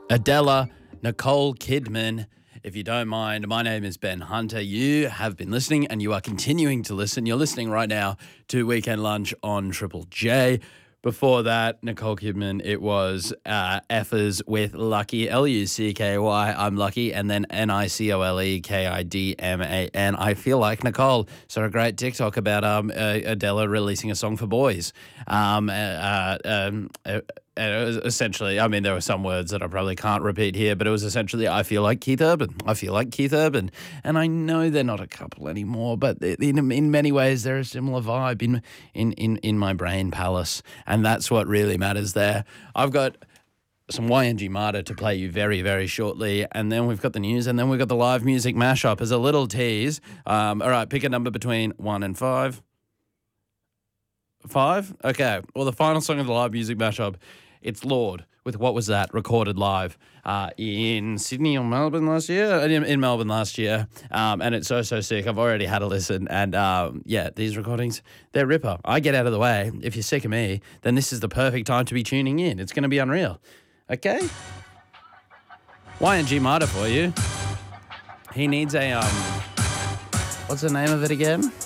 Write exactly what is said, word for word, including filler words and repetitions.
Adela, Nicole Kidman. If you don't mind, my name is Ben Hunter. You have been listening and you are continuing to listen. You're listening right now to Weekend Lunch on Triple J. Before that, Nicole Kidman, it was uh, Effers with Lucky, L U C K Y, I'm Lucky, and then N I C O L E K I D M A N, I Feel Like Nicole. So a great TikTok about um, uh, Adela releasing a song for boys. Um, uh, uh, um, uh, And it was essentially, I mean, there were some words that I probably can't repeat here, but it was essentially, I feel like Keith Urban. I feel like Keith Urban. And I know they're not a couple anymore, but in in many ways, they're a similar vibe in, in, in, in my brain palace. And that's what really matters there. I've got some Y N G Marta to play you very, very shortly. And then we've got the news, and then we've got the live music mashup as a little tease. Um, all right, pick a number between one and five. Five? Okay. Well, the final song of the live music mashup, it's Lord with What Was That, recorded live uh, in Sydney or Melbourne last year, in, in Melbourne last year, um, and it's so, so sick. I've already had a listen, and um, yeah, these recordings, they're ripper. I get out of the way. If you're sick of me, then this is the perfect time to be tuning in. It's going to be unreal. Okay? Y N G Marta for you. He needs a, um, what's the name of it again?